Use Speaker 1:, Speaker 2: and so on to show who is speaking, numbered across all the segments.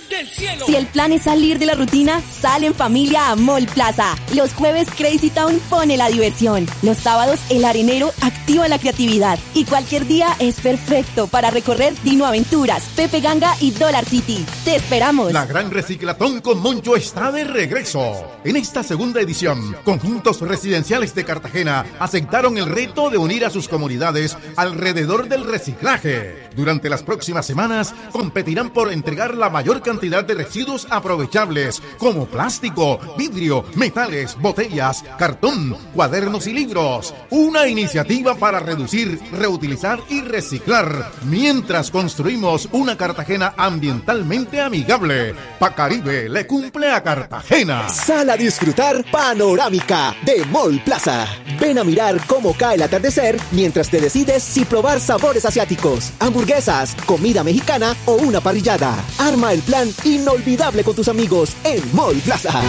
Speaker 1: del cielo.
Speaker 2: Si el plan es salir de la rutina, sal en familia a Mall Plaza. Los jueves Crazy Town pone la diversión. Los sábados El Arenero activa la creatividad. Y cualquier día es perfecto para recorrer Dino Aventuras, Pepe Ganga y Dollar City. ¡Te esperamos!
Speaker 3: La Gran Reciclatón con Moncho está de regreso. En esta segunda edición, conjuntos residenciales de Cartagena aceptaron el reto de unir a sus comunidades alrededor del reciclaje. Durante las próximas semanas, competirán por entregar la mayor cantidad de residuos aprovechables, como plástico, vidrio, metales, botellas, cartón, cuadernos y libros. Una iniciativa para reducir, reutilizar y reciclar, mientras construimos una Cartagena ambientalmente amigable. Pacaribe le cumple a Cartagena.
Speaker 4: Sal a disfrutar Panorámica de Mall Plaza. Ven a mirar cómo cae el atardecer mientras te decides si probar sabores asiáticos, hamburguesas, comida mexicana o una parrillada. Arma el plan inolvidable con tus amigos en Mall Plaza.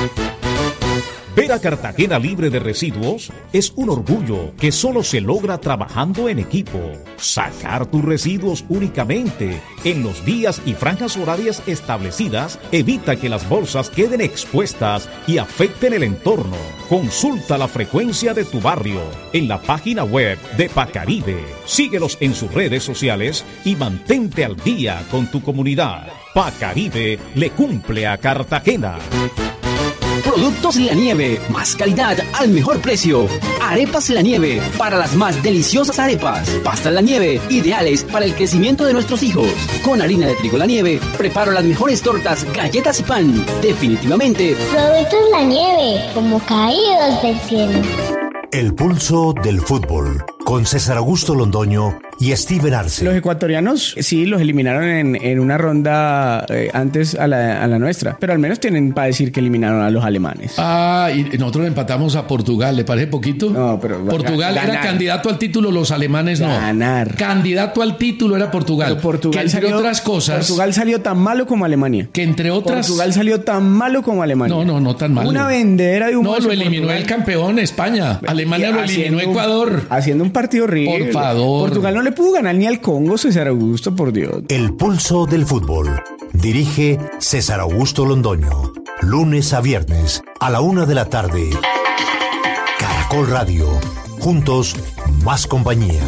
Speaker 5: Ver a Cartagena libre de residuos es un orgullo que solo se logra trabajando en equipo. Sacar tus residuos únicamente en los días y franjas horarias establecidas evita que las bolsas queden expuestas y afecten el entorno. Consulta la frecuencia de tu barrio en la página web de Pacaribe. Síguelos en sus redes sociales y mantente al día con tu comunidad. Pacaribe le cumple a Cartagena.
Speaker 6: Productos La Nieve, más calidad al mejor precio. Arepas La Nieve, para las más deliciosas arepas. Pastas La Nieve, ideales para el crecimiento de nuestros hijos. Con harina de trigo La Nieve, preparo las mejores tortas, galletas y pan. Definitivamente,
Speaker 7: Productos La Nieve, como caídos del cielo.
Speaker 8: El pulso del fútbol, con César Augusto Londoño y Steven Arce.
Speaker 9: Los ecuatorianos sí los eliminaron en una ronda antes a la nuestra, pero al menos tienen para decir que eliminaron a los alemanes.
Speaker 10: Y nosotros empatamos a Portugal, ¿le parece poquito?
Speaker 9: No, pero
Speaker 10: Portugal era candidato al título, los alemanes no.
Speaker 9: Ganar.
Speaker 10: Candidato al título era Portugal.
Speaker 9: Pero Portugal
Speaker 10: que entre
Speaker 9: salió,
Speaker 10: otras cosas...
Speaker 9: Portugal salió tan malo como Alemania.
Speaker 10: Que entre otras...
Speaker 9: Portugal salió tan malo como Alemania.
Speaker 10: No tan malo.
Speaker 9: Una vendedera de un...
Speaker 10: No, lo eliminó Portugal. El campeón España. Alemania lo eliminó Ecuador.
Speaker 9: Haciendo un partido horrible.
Speaker 10: Por favor.
Speaker 9: Portugal no le pudo ganar ni al Congo, César Augusto, por Dios.
Speaker 8: El pulso del fútbol. Dirige César Augusto Londoño. Lunes a viernes a la 1 de la tarde. Caracol Radio. Juntos, más compañía.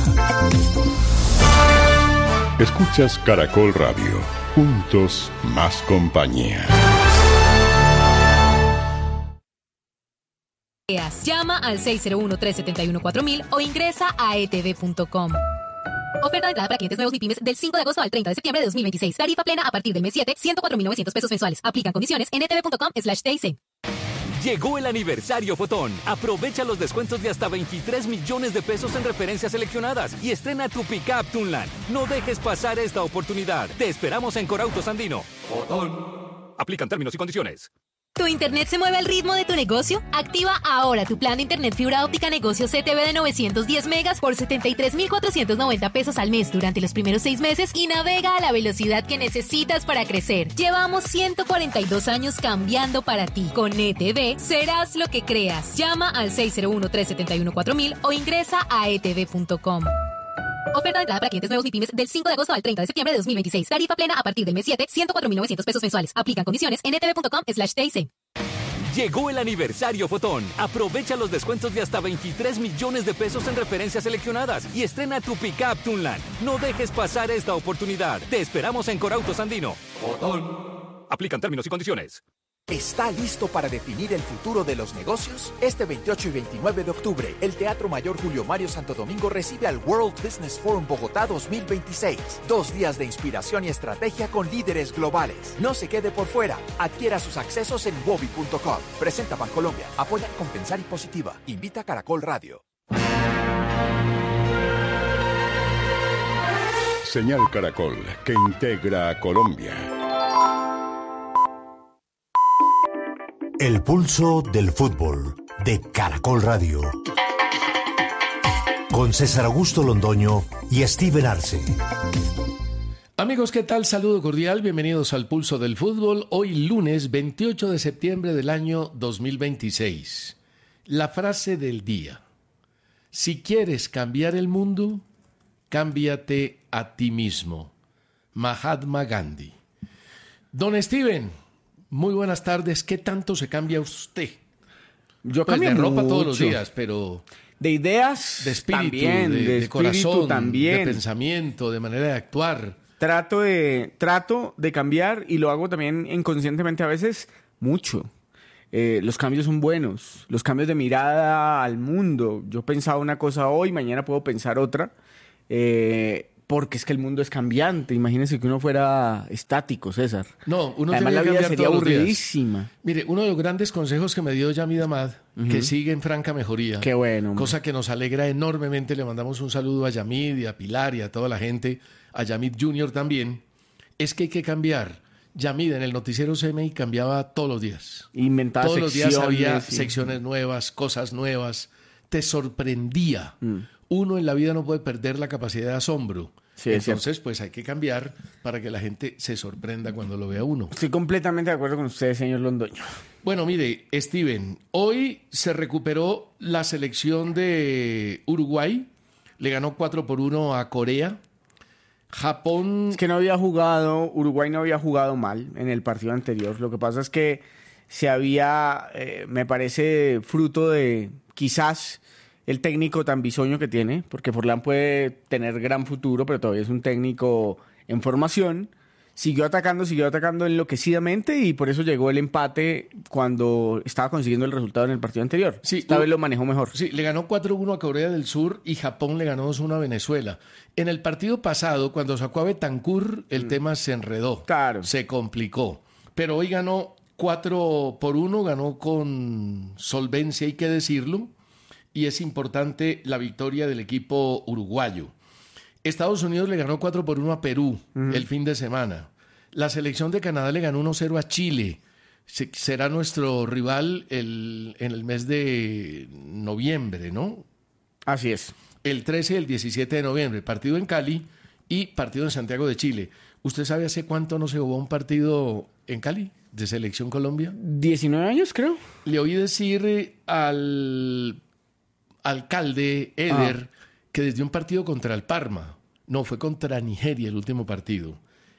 Speaker 11: Escuchas Caracol Radio. Juntos, más compañía.
Speaker 12: Llama al 601-371-4000 o ingresa a etv.com. Oferta de entrada para clientes nuevos y pymes del 5 de agosto al 30 de septiembre de 2026. Tarifa plena a partir del mes 7, 104.900 pesos mensuales. Aplican condiciones en etv.com/TIC.
Speaker 13: Llegó el aniversario Fotón. Aprovecha los descuentos de hasta 23 millones de pesos en referencias seleccionadas y estrena tu pick-up Tunland. No dejes pasar esta oportunidad. Te esperamos en Corautos Andino. Fotón. Aplican términos y condiciones.
Speaker 12: ¿Tu internet se mueve al ritmo de tu negocio? Activa ahora tu plan de internet fibra óptica negocio CTV de 910 megas por 73.490 pesos al mes durante los primeros 6 meses y navega a la velocidad que necesitas para crecer. Llevamos 142 años cambiando para ti. Con ETV serás lo que creas. Llama al 601-371-4000 o ingresa a etv.com. Oferta de entrada para clientes nuevos y pymes del 5 de agosto al 30 de septiembre de 2026. Tarifa plena a partir del mes 7, 104.900 pesos mensuales. Aplican condiciones en etv.com/TIC.
Speaker 13: Llegó el aniversario Fotón. Aprovecha los descuentos de hasta 23 millones de pesos en referencias seleccionadas y estrena tu pick-up Tunland. No dejes pasar esta oportunidad. Te esperamos en Corautos Andino. Fotón. Aplican términos y condiciones.
Speaker 14: ¿Está listo para definir el futuro de los negocios? Este 28 y 29 de octubre, el Teatro Mayor Julio Mario Santo Domingo recibe al World Business Forum Bogotá 2026. 2 días de inspiración y estrategia con líderes globales. No se quede por fuera. Adquiera sus accesos en wobi.com. Presenta Bancolombia. Apoya Compensar y Positiva. Invita Caracol Radio.
Speaker 11: Señal Caracol, que integra a Colombia.
Speaker 8: El pulso del fútbol de Caracol Radio. Con César Augusto Londoño y Steven Arce.
Speaker 10: Amigos, ¿qué tal? Saludo cordial, bienvenidos al Pulso del Fútbol. Hoy lunes 28 de septiembre del año 2026. La frase del día. Si quieres cambiar el mundo, cámbiate a ti mismo. Mahatma Gandhi. Don Steven, muy buenas tardes. ¿Qué tanto se cambia usted?
Speaker 9: Yo
Speaker 10: pues
Speaker 9: cambio
Speaker 10: de ropa
Speaker 9: mucho.
Speaker 10: todos los días, pero
Speaker 9: de ideas,
Speaker 10: de espíritu,
Speaker 9: también,
Speaker 10: de
Speaker 9: espíritu
Speaker 10: corazón,
Speaker 9: también.
Speaker 10: de pensamiento, de manera de actuar.
Speaker 9: Trato de cambiar y lo hago también inconscientemente a veces mucho. Los cambios son buenos, los cambios de mirada al mundo. Yo pensaba una cosa hoy, mañana puedo pensar otra, porque es que el mundo es cambiante. Imagínense que uno fuera estático, César.
Speaker 10: No, uno
Speaker 9: además
Speaker 10: tiene
Speaker 9: la
Speaker 10: que
Speaker 9: vida
Speaker 10: cambiar
Speaker 9: sería
Speaker 10: todos los días.
Speaker 9: aburridísima.
Speaker 10: Mire, uno de los grandes consejos que me dio Yamid Amad, que sigue en franca mejoría.
Speaker 9: Qué bueno, hombre.
Speaker 10: Cosa que nos alegra enormemente. Le mandamos un saludo a Yamid y a Pilar y a toda la gente, a Yamid Junior también. Es que hay que cambiar. Yamid en el noticiero CMI cambiaba todos los días.
Speaker 9: Inventaba
Speaker 10: todos los días había
Speaker 9: sí.
Speaker 10: secciones nuevas, cosas nuevas. Te sorprendía. Uno en la vida no puede perder la capacidad de asombro.
Speaker 9: Sí,
Speaker 10: entonces, pues hay que cambiar para que la gente se sorprenda cuando lo vea uno.
Speaker 9: Estoy completamente de acuerdo con usted, señor Londoño.
Speaker 10: Bueno, mire, Steven, hoy se recuperó la selección de Uruguay. Le ganó 4-1 a Corea. Japón...
Speaker 9: Es que no había jugado, Uruguay no había jugado mal en el partido anterior. Lo que pasa es que se había, me parece, fruto de quizás el técnico tan bisoño que tiene, porque Forlán puede tener gran futuro, pero todavía es un técnico en formación. Siguió atacando enloquecidamente y por eso llegó el empate cuando estaba consiguiendo el resultado en el partido anterior.
Speaker 10: Sí,
Speaker 9: esta vez lo manejó mejor.
Speaker 10: Sí, le ganó 4-1 a Corea del Sur y Japón le ganó 2-1 a Venezuela. En el partido pasado, cuando sacó a Betancur, el tema se enredó.
Speaker 9: Claro.
Speaker 10: Se complicó. Pero hoy ganó 4-1, ganó con solvencia, hay que decirlo. Y es importante la victoria del equipo uruguayo. Estados Unidos le ganó 4-1 a Perú el fin de semana. La selección de Canadá le ganó 1-0 a Chile. Será nuestro rival en el mes de noviembre, ¿no?
Speaker 9: Así es.
Speaker 10: El 13 y el 17 de noviembre. Partido en Cali y partido en Santiago de Chile. ¿Usted sabe hace cuánto no se jugó un partido en Cali de Selección Colombia?
Speaker 9: 19 años, creo.
Speaker 10: Le oí decir al alcalde Eder que desde un partido contra el Parma, no, fue contra Nigeria el último partido,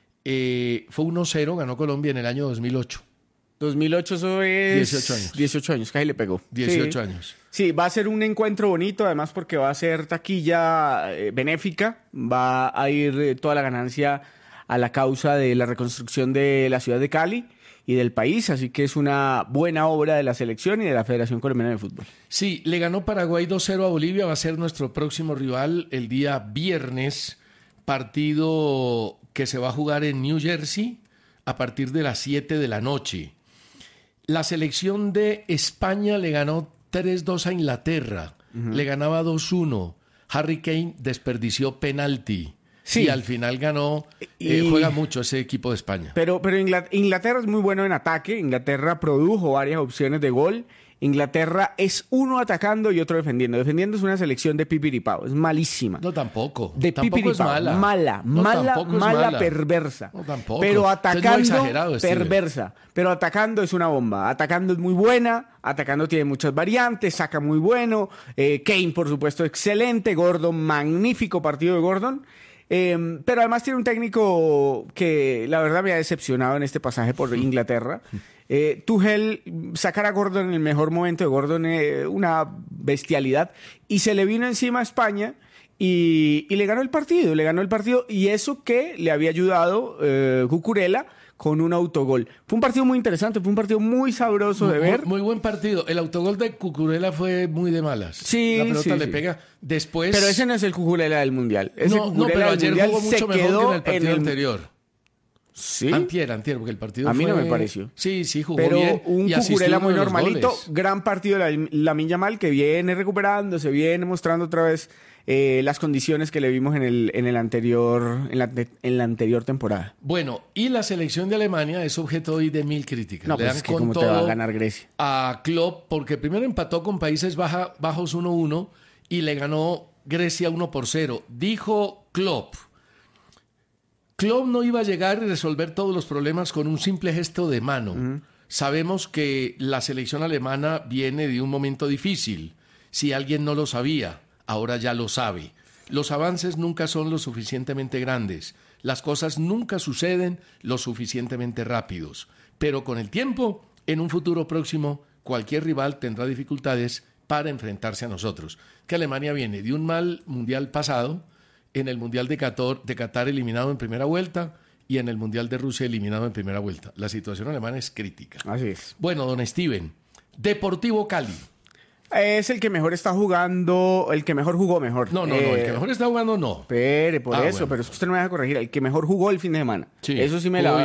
Speaker 10: fue 1-0, ganó Colombia en el año 2008.
Speaker 9: 2008, eso es...
Speaker 10: 18 años.
Speaker 9: 18 años, casi le pegó.
Speaker 10: 18 años.
Speaker 9: Sí, va a ser un encuentro bonito, además porque va a ser taquilla benéfica, va a ir toda la ganancia a la causa de la reconstrucción de la ciudad de Cali y del país, así que es una buena obra de la selección y de la Federación Colombiana de Fútbol.
Speaker 10: Sí, le ganó Paraguay 2-0 a Bolivia, va a ser nuestro próximo rival el día viernes, partido que se va a jugar en New Jersey a partir de las 7 de la noche. La selección de España le ganó 3-2 a Inglaterra, le ganaba 2-1, Harry Kane desperdició penalti. Sí, y al final ganó, juega mucho ese equipo de España.
Speaker 9: Pero Inglaterra es muy bueno en ataque, Inglaterra produjo varias opciones de gol, Inglaterra es uno atacando y otro defendiendo. Defendiendo es una selección de pipiripao, es malísima.
Speaker 10: No, tampoco.
Speaker 9: De
Speaker 10: tampoco es
Speaker 9: mala. Mala, perversa.
Speaker 10: No, tampoco.
Speaker 9: Pero atacando,
Speaker 10: Steven.
Speaker 9: perversa. Pero atacando es una bomba. Atacando es muy buena, atacando tiene muchas variantes, saca muy bueno. Kane, por supuesto, excelente. Gordon, magnífico partido de Gordon. Pero además tiene un técnico que la verdad me ha decepcionado en este pasaje por Inglaterra. Tuchel, sacar a Gordon en el mejor momento de Gordon, una bestialidad, y se le vino encima a España y le ganó el partido, y eso que le había ayudado Cucurella con un autogol. Fue un partido muy interesante, fue un partido muy sabroso de ver.
Speaker 10: Muy buen partido. El autogol de Cucurella fue muy de malas.
Speaker 9: Sí,
Speaker 10: la pelota le pega después.
Speaker 9: Pero ese no es el Cucurella del Mundial. Ese
Speaker 10: No, pero ayer jugó mucho mejor que en el partido anterior.
Speaker 9: Sí.
Speaker 10: Antier, porque el partido
Speaker 9: a mí no me pareció.
Speaker 10: Sí, jugó
Speaker 9: pero
Speaker 10: bien.
Speaker 9: Un Cucurella muy normalito. Gran partido de Lamine Yamal, que viene recuperándose, viene mostrando otra vez las condiciones que le vimos en la anterior temporada.
Speaker 10: Bueno, y la selección de Alemania es objeto hoy de 1000 críticas.
Speaker 9: No,
Speaker 10: le
Speaker 9: pues
Speaker 10: dan
Speaker 9: es que
Speaker 10: con
Speaker 9: cómo
Speaker 10: todo
Speaker 9: te va a ganar Grecia.
Speaker 10: A Klopp, porque primero empató con Países Bajos 1-1 y le ganó Grecia 1-0. Dijo Klopp no iba a llegar y resolver todos los problemas con un simple gesto de mano. Sabemos que la selección alemana viene de un momento difícil. Si alguien no lo sabía, ahora ya lo sabe. Los avances nunca son lo suficientemente grandes. Las cosas nunca suceden lo suficientemente rápidos, pero con el tiempo, en un futuro próximo, cualquier rival tendrá dificultades para enfrentarse a nosotros. Que Alemania viene de un mal mundial pasado, en el mundial de Qatar eliminado en primera vuelta y en el mundial de Rusia eliminado en primera vuelta. La situación alemana es crítica.
Speaker 9: Así es.
Speaker 10: Bueno, don Steven, Deportivo Cali.
Speaker 9: Es el que mejor está jugando, el que mejor jugó mejor.
Speaker 10: No, el que mejor está jugando no.
Speaker 9: Por eso,
Speaker 10: bueno.
Speaker 9: pero es que usted no me deja corregir. El que mejor jugó el fin de semana.
Speaker 10: Sí,
Speaker 9: Eso sí me la